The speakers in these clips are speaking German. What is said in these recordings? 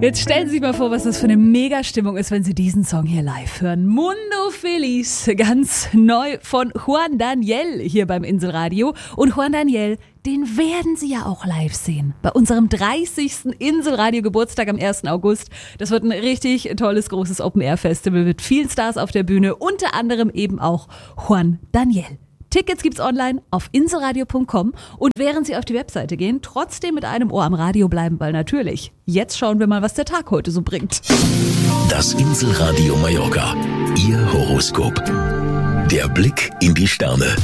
Jetzt stellen Sie sich mal vor, was das für eine Mega-Stimmung ist, wenn Sie diesen Song hier live hören. Mundo Feliz, ganz neu von Juan Daniel hier beim Inselradio. Und Juan Daniel, den werden Sie ja auch live sehen. Bei unserem 30. Inselradio-Geburtstag am 1. August. Das wird ein richtig tolles, großes Open-Air-Festival mit vielen Stars auf der Bühne. Unter anderem eben auch Juan Daniel. Tickets gibt's online auf inselradio.com und während Sie auf die Webseite gehen, trotzdem mit einem Ohr am Radio bleiben, weil natürlich, jetzt schauen wir mal, was der Tag heute so bringt. Das Inselradio Mallorca, Ihr Horoskop. Der Blick in die Sterne.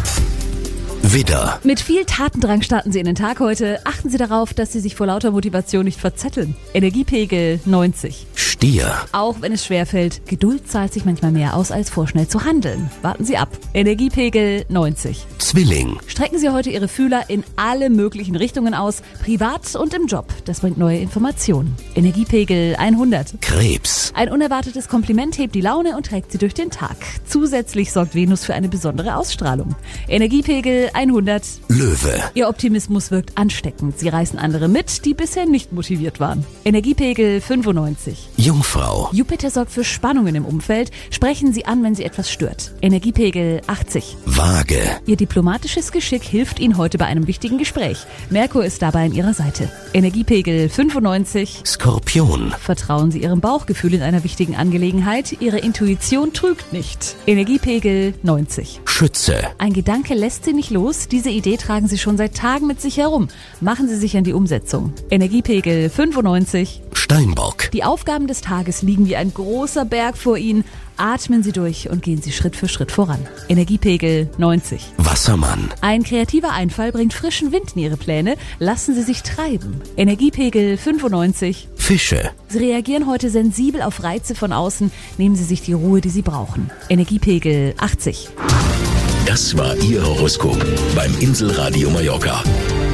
Widder. Mit viel Tatendrang starten Sie in den Tag heute. Achten Sie darauf, dass Sie sich vor lauter Motivation nicht verzetteln. Energiepegel 90. Stier. Auch wenn es schwerfällt, Geduld zahlt sich manchmal mehr aus, als vorschnell zu handeln. Warten Sie ab. Energiepegel 90. Zwilling. Strecken Sie heute Ihre Fühler in alle möglichen Richtungen aus, privat und im Job. Das bringt neue Informationen. Energiepegel 100. Krebs. Ein unerwartetes Kompliment hebt die Laune und trägt Sie durch den Tag. Zusätzlich sorgt Venus für eine besondere Ausstrahlung. Energiepegel 100. Löwe. Ihr Optimismus wirkt ansteckend. Sie reißen andere mit, die bisher nicht motiviert waren. Energiepegel 95. Jungfrau. Jupiter sorgt für Spannungen im Umfeld. Sprechen Sie an, wenn Sie etwas stört. Energiepegel 80. Waage. Ihr diplomatisches Geschick hilft Ihnen heute bei einem wichtigen Gespräch. Merkur ist dabei an Ihrer Seite. Energiepegel 95. Skorpion. Vertrauen Sie Ihrem Bauchgefühl in einer wichtigen Angelegenheit. Ihre Intuition trügt nicht. Energiepegel 90. Schütze. Ein Gedanke lässt Sie nicht los. Diese Idee tragen Sie schon seit Tagen mit sich herum. Machen Sie sich an die Umsetzung. Energiepegel 95. Steinbock. Die Aufgaben des Tages liegen wie ein großer Berg vor Ihnen. Atmen Sie durch und gehen Sie Schritt für Schritt voran. Energiepegel 90. Wassermann. Ein kreativer Einfall bringt frischen Wind in Ihre Pläne. Lassen Sie sich treiben. Energiepegel 95. Fische. Sie reagieren heute sensibel auf Reize von außen. Nehmen Sie sich die Ruhe, die Sie brauchen. Energiepegel 80. Das war Ihr Horoskop beim Inselradio Mallorca.